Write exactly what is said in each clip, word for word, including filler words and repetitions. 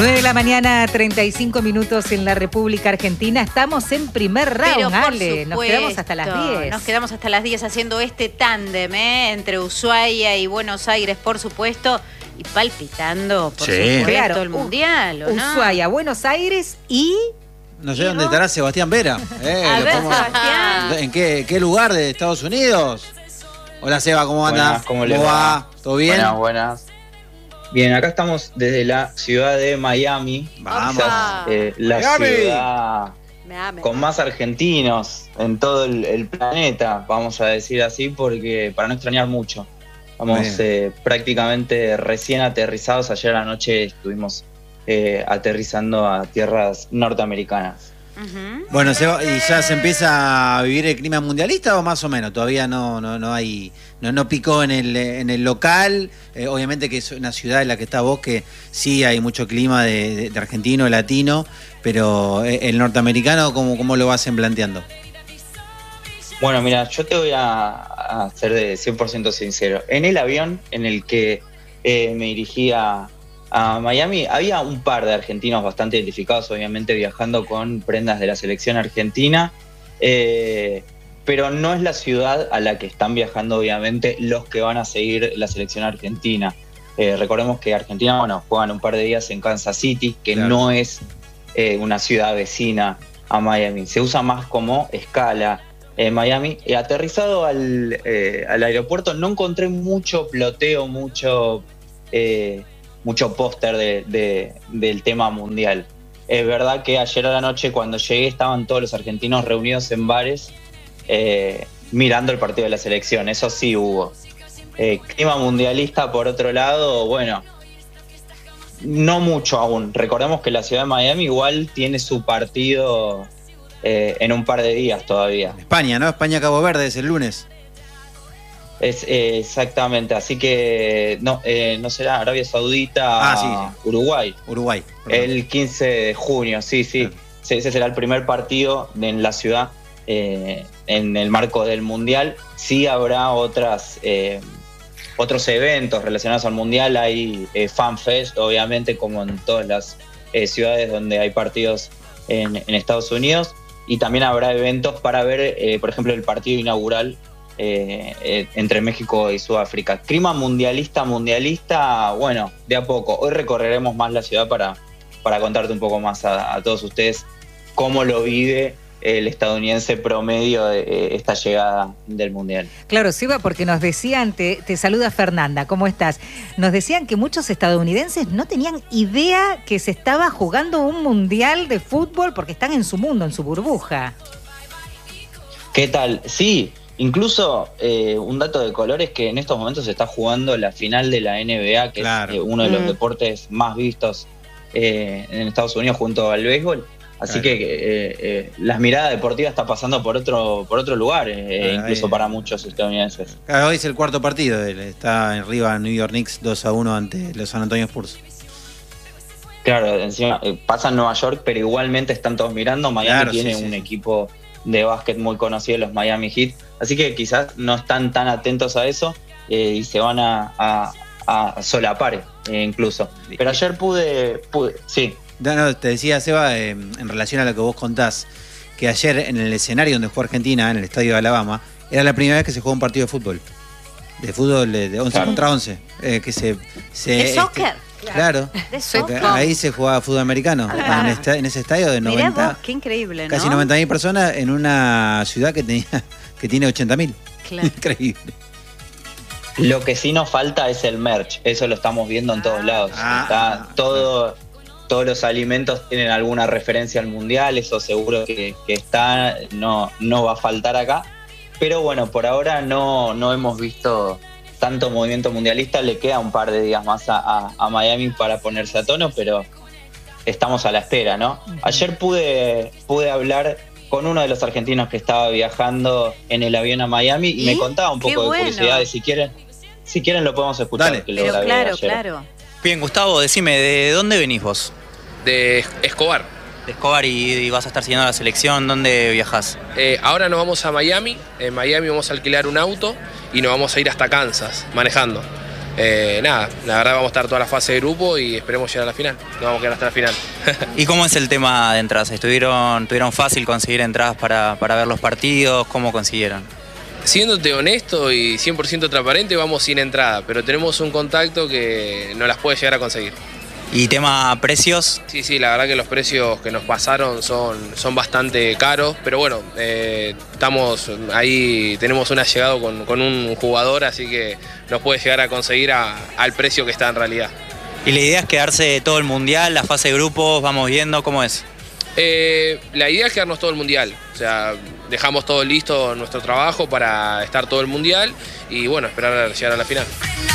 nueve de la mañana, treinta y cinco minutos en la República Argentina. Estamos en primer round, Ale. Nos quedamos hasta las diez. Nos quedamos hasta las diez haciendo este tándem, ¿eh? Entre Ushuaia y Buenos Aires, por supuesto. Y palpitando, por sí. supuesto, claro, el Mundial, ¿o no? Ushuaia, Buenos Aires y... No sé dónde estará Sebastián Vera. Eh, A ver, podemos... Sebastián. ¿En qué, qué lugar de Estados Unidos? Hola, Seba, ¿cómo anda? Buenas, ¿cómo le ¿Cómo va? va? ¿Todo bien? Buenas, buenas. Bien, acá estamos desde la ciudad de Miami. Vamos. Quizás, eh, la Miami. ciudad Me ame. con más argentinos en todo el, el planeta, vamos a decir así, porque para no extrañar mucho. Estamos eh, prácticamente recién aterrizados. Ayer a la noche estuvimos eh, aterrizando a tierras norteamericanas. Uh-huh. Bueno, Seba, ¿y ya se empieza a vivir el clima mundialista o más o menos? Todavía no, no, no hay, no, no picó en el, en el local. Eh, obviamente que es una ciudad en la que está vos, que sí hay mucho clima de, de, de argentino, de latino, pero el norteamericano, ¿cómo, cómo lo vas planteando? Bueno, mira, yo te voy a, a ser de cien por ciento sincero. En el avión en el que eh, me dirigía a Miami, había un par de argentinos bastante identificados, obviamente viajando con prendas de la selección argentina, eh, pero no es la ciudad a la que están viajando, obviamente, los que van a seguir la selección argentina. Eh, recordemos que Argentina, bueno, juegan un par de días en Kansas City, que claro, no es eh, una ciudad vecina a Miami. Se usa más como escala en Miami. He aterrizado al, eh, al aeropuerto, no encontré mucho ploteo, mucho... Eh, mucho póster de, de, del tema mundial. Es verdad que ayer a la noche cuando llegué estaban todos los argentinos reunidos en bares eh, mirando el partido de la selección, eso sí hubo. Eh, clima mundialista por otro lado, bueno, no mucho aún. Recordemos que la ciudad de Miami igual tiene su partido eh, en un par de días todavía. España, ¿no? España-Cabo Verde es el lunes. Es, eh, exactamente, así que no, eh, no será Arabia Saudita, ah, sí, sí. Uruguay. Uruguay. Perdón. El quince de junio, sí, sí. Claro. Ese será el primer partido en la ciudad eh, en el marco del Mundial. Sí habrá otras, eh, otros eventos relacionados al Mundial. Hay eh, FanFest, obviamente, como en todas las eh, ciudades donde hay partidos en, en Estados Unidos. Y también habrá eventos para ver, eh, por ejemplo, el partido inaugural Eh, eh, entre México y Sudáfrica. Clima mundialista, mundialista, bueno, de a poco. Hoy recorreremos más la ciudad para, para contarte un poco más a, a todos ustedes cómo lo vive el estadounidense promedio de eh, esta llegada del Mundial. Claro, Seba, porque nos decían, te, te saluda Fernanda, ¿cómo estás? Nos decían que muchos estadounidenses no tenían idea que se estaba jugando un Mundial de fútbol porque están en su mundo, en su burbuja. ¿Qué tal? Sí. Incluso eh, un dato de color es que en estos momentos se está jugando la final de la N B A, que claro, es eh, uno de los mm. deportes más vistos eh, en Estados Unidos junto al béisbol. Así claro, que eh, eh, la mirada deportiva está pasando por otro por otro lugar, eh, claro, incluso ahí, para muchos estadounidenses. Claro, hoy es el cuarto partido, está arriba New York Knicks dos a uno ante los San Antonio Spurs. Claro, encima eh, pasa en Nueva York, pero igualmente están todos mirando. Miami claro, tiene sí, un sí. equipo de básquet muy conocido, los Miami Heat, así que quizás no están tan atentos a eso eh, y se van a, a, a solapar eh, incluso. Pero ayer pude, pude sí. No, no, te decía, Seba, eh, en relación a lo que vos contás, que ayer en el escenario donde jugó Argentina, en el estadio de Alabama, era la primera vez que se jugó un partido de fútbol. De fútbol de once claro, contra once. Eh, que se, se, ¿De soccer? Este, Claro, claro. ahí se jugaba fútbol americano, ah, en, esta, en ese estadio de noventa. Mirá vos, qué increíble, ¿no? Casi noventa mil personas en una ciudad que tenía que tiene ochenta mil. Claro. Increíble. Lo que sí nos falta es el merch, eso lo estamos viendo en todos lados. Ah, Está todo, todos los alimentos tienen alguna referencia al mundial, eso seguro que, que está, no, no va a faltar acá. Pero bueno, por ahora no, no hemos visto tanto movimiento mundialista, le queda un par de días más a, a, a Miami para ponerse a tono, pero estamos a la espera, ¿no? Ayer pude, pude hablar con uno de los argentinos que estaba viajando en el avión a Miami y, ¿Y? me contaba un poco bueno. de curiosidades. Si quieren, si quieren lo podemos escuchar. Dale. Que lo pero claro, ayer. claro. Bien, Gustavo, decime, ¿de dónde venís vos? De Escobar. De Escobar, y, y vas a estar siguiendo la selección, ¿dónde viajás? Eh, ahora nos vamos a Miami, en Miami vamos a alquilar un auto y nos vamos a ir hasta Kansas, manejando. eh, nada, la verdad vamos a estar toda la fase de grupo y esperemos llegar a la final. Nos vamos a quedar hasta la final. ¿Y cómo es el tema de entradas? ¿Estuvieron, ¿Tuvieron fácil conseguir entradas para, para ver los partidos? ¿Cómo consiguieron? Siéndote honesto y cien por ciento transparente, vamos sin entrada, pero tenemos un contacto que nos las puede llegar a conseguir. ¿Y tema precios? Sí, sí, la verdad que los precios que nos pasaron son, son bastante caros, pero bueno, eh, estamos ahí, tenemos un allegado con, con un jugador, así que nos puede llegar a conseguir a, al precio que está en realidad. ¿Y la idea es quedarse todo el mundial, la fase de grupos, vamos viendo cómo es? Eh, la idea es quedarnos todo el mundial, o sea, dejamos todo listo nuestro trabajo para estar todo el mundial y bueno, esperar llegar a la final.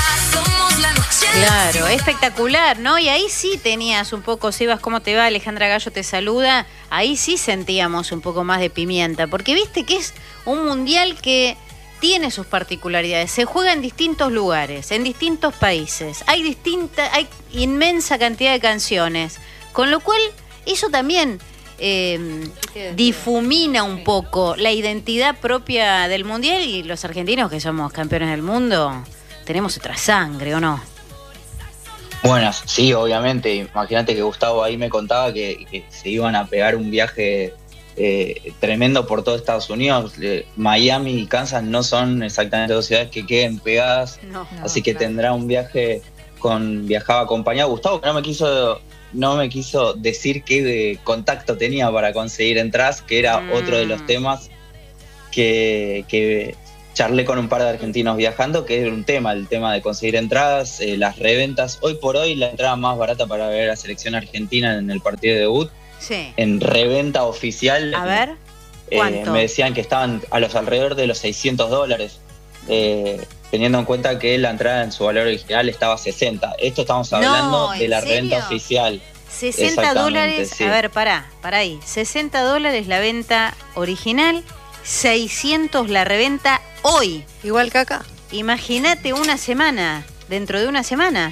Claro, espectacular, ¿no? Y ahí sí tenías un poco, Sebas, ¿cómo te va? Alejandra Gallo te saluda. Ahí sí sentíamos un poco más de pimienta, porque viste que es un mundial que tiene sus particularidades. Se juega en distintos lugares, en distintos países. Hay distinta, hay inmensa cantidad de canciones, con lo cual eso también eh, difumina un poco la identidad propia del mundial, y los argentinos que somos campeones del mundo tenemos otra sangre, ¿o no? Buenas, sí, obviamente. Imagínate que Gustavo ahí me contaba que, que se iban a pegar un viaje eh, tremendo por todo Estados Unidos. Eh, Miami y Kansas no son exactamente dos ciudades que queden pegadas, No, no, así que claro. tendrá un viaje con viajaba acompañado. Gustavo que no me quiso no me quiso decir qué eh, contacto tenía para conseguir entradas, que era Mm. otro de los temas que, que charlé con un par de argentinos viajando, que era un tema, el tema de conseguir entradas, eh, las reventas. Hoy por hoy la entrada más barata para ver a la selección argentina en el partido de debut, Sí. en reventa oficial, A ver, eh, ¿cuánto? me decían que estaban a los alrededor de los seiscientos dólares, eh, teniendo en cuenta que la entrada en su valor original estaba a sesenta. Esto estamos hablando No, ¿en de la serio? reventa oficial. sesenta Exactamente, dólares, sí. a ver, pará, pará ahí. sesenta dólares la venta original, seiscientos la reventa hoy. Igual que acá. Imagínate una semana, dentro de una semana.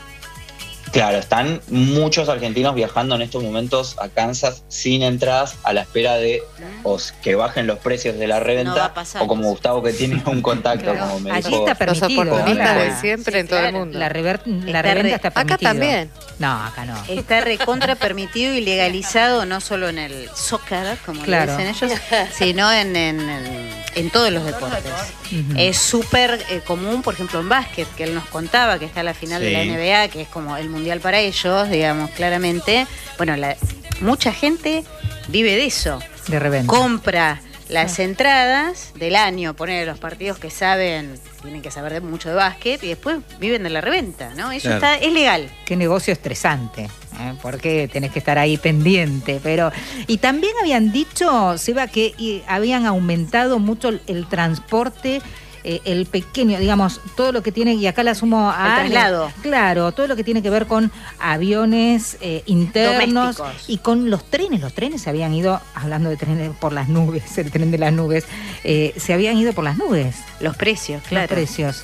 Claro, están muchos argentinos viajando en estos momentos a Kansas sin entradas, a la espera de o que bajen los precios de la No va reventa, a pasar. o como Gustavo que tiene un contacto, Claro, como me allí dijo. está Los permitido. oportunistas ¿no? de La- siempre Sí, en todo el claro. mundo. La, rever- la Está reventa re- está Acá permitido. también. No, acá no. Está recontra permitido y legalizado no solo en el soccer, como Claro. le dicen ellos, sino en, en, en, en todos los deportes. Ujú. Es súper eh, común, por ejemplo, en básquet, que él nos contaba que está la final de Sí. la N B A, que es como el mundial para ellos, digamos, claramente. Bueno, la, mucha gente vive de eso. De reventa. Compra las entradas del año, poner los partidos que saben, tienen que saber de mucho de básquet, y después viven de la reventa, ¿no? Eso Claro. está, es legal. Qué negocio estresante, ¿eh? Porque tenés que estar ahí pendiente. Pero y también habían dicho, Seba, que y, habían aumentado mucho el, el transporte, eh, el pequeño, digamos, todo lo que tiene, y acá la sumo a... El traslado. Claro, todo lo que tiene que ver con aviones eh, internos Domésticos. y con los trenes. Los trenes se habían ido, hablando de trenes por las nubes, el tren de las nubes, eh, se habían ido por las nubes, Los precios, claro. los precios.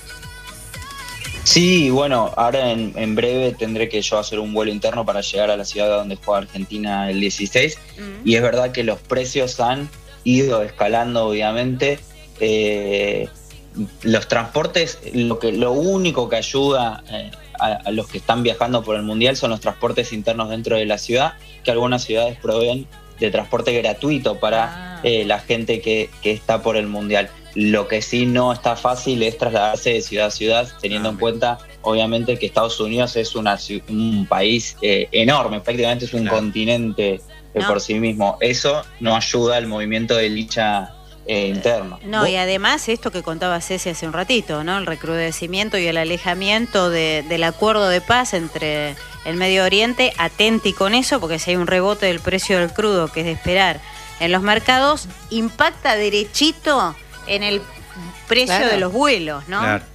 Sí, bueno, ahora en, en breve tendré que yo hacer un vuelo interno para llegar a la ciudad donde juega Argentina el dieciséis, Mm. y es verdad que los precios han ido escalando, obviamente. Eh, los transportes, lo que lo único que ayuda eh, a, a los que están viajando por el mundial son los transportes internos dentro de la ciudad, que algunas ciudades proveen de transporte gratuito para Ah. eh, la gente que, que está por el mundial. Lo que sí no está fácil es trasladarse de ciudad a ciudad, teniendo Ah, en bien. cuenta, obviamente, que Estados Unidos es una, ci- un país eh, enorme, prácticamente es un Claro. continente eh, No. por sí mismo. Eso no ayuda al movimiento de licha eh, interno. No, Vos- y además esto que contaba Ceci hace un ratito, ¿no? El recrudecimiento y el alejamiento de- del acuerdo de paz entre el Medio Oriente, atenti con eso, porque si hay un rebote del precio del crudo, que es de esperar en los mercados, impacta derechito en el precio Claro. de los vuelos, ¿no? Claro.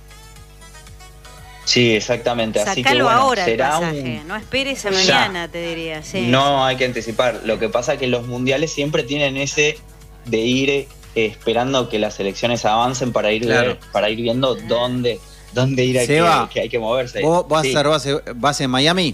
Sí, exactamente. Así que Sacalo bueno, ahora el será pasaje, un... no esperes a Ya. mañana, te diría. Sí. No hay que anticipar. Lo que pasa es que los mundiales siempre tienen ese de ir eh, esperando que las elecciones avancen para ir Claro. ver- para ir viendo dónde dónde ir a que, Seba, que hay que moverse. ¿Vos vas Sí. a hacer base, base en Miami?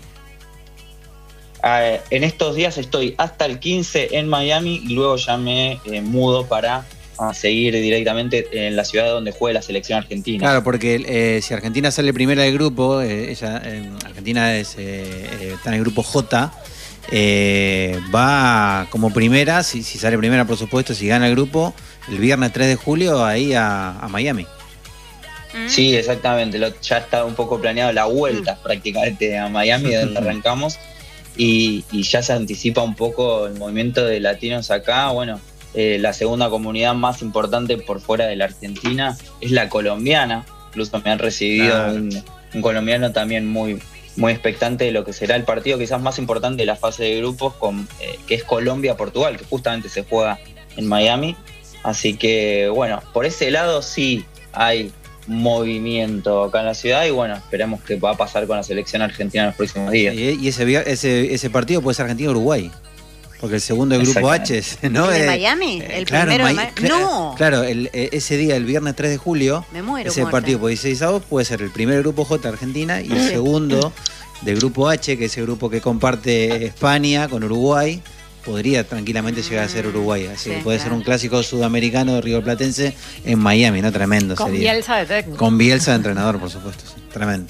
Eh, en estos días estoy hasta el quince en Miami y luego ya me eh, mudo para a seguir directamente en la ciudad donde juegue la selección argentina. Claro, porque eh, si Argentina sale primera del grupo, eh, ella, eh, Argentina es, eh, eh, está en el grupo J, eh, va como primera, si, si sale primera por supuesto, si gana el grupo, el viernes tres de julio ahí a, a Miami. Sí, exactamente, Lo, ya está un poco planeado la vuelta mm. prácticamente a Miami, de donde arrancamos, y, y ya se anticipa un poco el movimiento de latinos acá. Bueno, eh, la segunda comunidad más importante por fuera de la Argentina es la colombiana, incluso me han recibido claro. un, un colombiano también muy, muy expectante de lo que será el partido quizás más importante de la fase de grupos, con, eh, que es Colombia-Portugal, que justamente se juega en Miami. Así que bueno, por ese lado sí hay movimiento acá en la ciudad, y bueno, esperemos que va a pasar con la selección argentina en los próximos días. Y, y ese, ese ese partido puede ser Argentina-Uruguay, porque el segundo del grupo H, ¿no? ¿El de eh, Miami? ¿El eh, claro, primero de Miami? No. Claro, el, ese día, el viernes tres de julio, Me muero, ese muerta. partido por dieciséis avos puede ser el primer grupo J Argentina y el segundo del grupo H, que es el grupo que comparte España con Uruguay. Podría tranquilamente llegar a ser Uruguay, así Sí, que puede claro. ser un clásico sudamericano de River Platense en Miami, ¿no? Tremendo Con sería. Bielsa de técnico. Con Bielsa de entrenador, por supuesto, sí. Tremendo.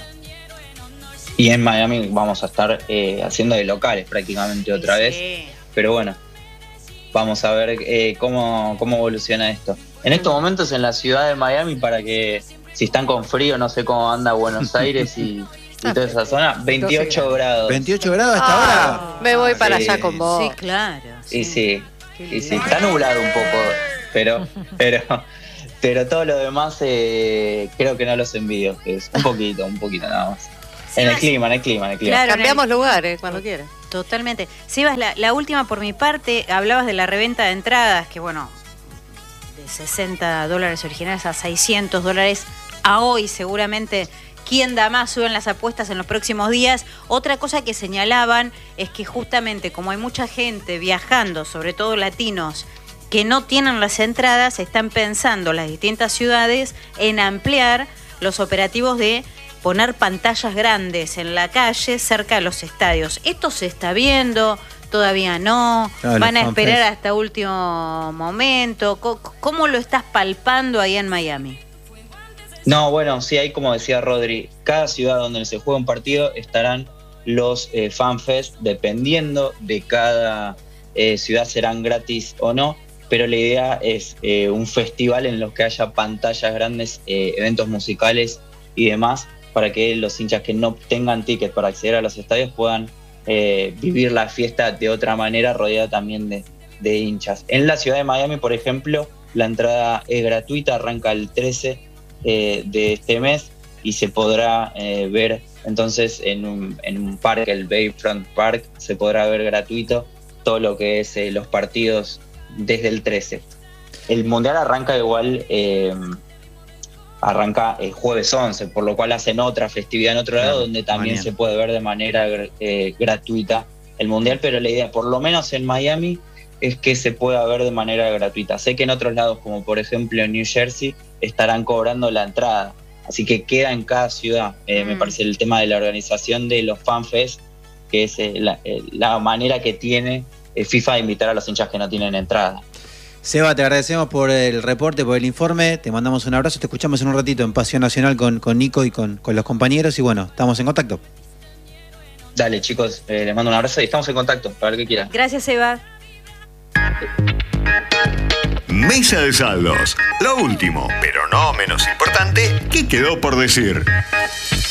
Y en Miami vamos a estar eh, haciendo de locales prácticamente otra Sí. vez, pero bueno, vamos a ver eh, cómo, cómo evoluciona esto. En estos momentos en la ciudad de Miami, para que si están con frío, no sé cómo anda Buenos Aires y, y toda esa zona, veintiocho grados. veintiocho grados hasta Ah, ahora. me voy para Sí. allá con vos. Sí, claro. Y sí, Qué y sí, lindo. está nublado un poco, pero, pero, pero todo lo demás eh, creo que no los envidio, que es un poquito, un poquito nada más. Sí, En el vas- clima, en el clima, en el clima. Claro. Cambiamos lugares cuando quieras. Totalmente. Sebas, la, la última por mi parte, hablabas de la reventa de entradas, que bueno, de sesenta dólares originales a seiscientos dólares a hoy seguramente. ¿Quién da más? Suben las apuestas en los próximos días. Otra cosa que señalaban es que justamente como hay mucha gente viajando, sobre todo latinos, que no tienen las entradas, están pensando las distintas ciudades en ampliar los operativos de poner pantallas grandes en la calle cerca de los estadios. Esto se está viendo, todavía no, Claro, van a los esperar fanfest. hasta último momento. Co- ¿Cómo lo estás palpando ahí en Miami? No, bueno, sí, hay como decía Rodri, cada ciudad donde se juega un partido estarán los eh, fanfest, dependiendo de cada eh, ciudad serán gratis o no, pero la idea es eh, un festival en los que haya pantallas grandes, eh, eventos musicales y demás, para que los hinchas que no tengan ticket para acceder a los estadios puedan eh, vivir la fiesta de otra manera, rodeada también de, de hinchas. En la ciudad de Miami, por ejemplo, la entrada es gratuita, arranca el trece eh, de este mes y se podrá eh, ver entonces en un, en un parque, el Bayfront Park, se podrá ver gratuito todo lo que es eh, los partidos desde el trece. El Mundial arranca igual, eh, arranca el jueves once, por lo cual hacen otra festividad en otro lado, Claro, donde también mañana. se puede ver de manera eh, gratuita el Mundial, pero la idea, por lo menos en Miami, es que se pueda ver de manera gratuita. Sé que en otros lados, como por ejemplo en New Jersey, estarán cobrando la entrada, así que queda en cada ciudad. Eh, Mm. Me parece el tema de la organización de los fanfest, que es eh, la, eh, la manera que tiene eh, FIFA de invitar a los hinchas que no tienen entrada. Seba, te agradecemos por el reporte, por el informe, te mandamos un abrazo, te escuchamos en un ratito en Pasión Nacional con, con Nico y con, con los compañeros y bueno, estamos en contacto. Dale, chicos, eh, les mando un abrazo y estamos en contacto para lo que quieran. Gracias, Sebas. Mesa de saldos. Lo último, pero no menos importante, ¿qué quedó por decir?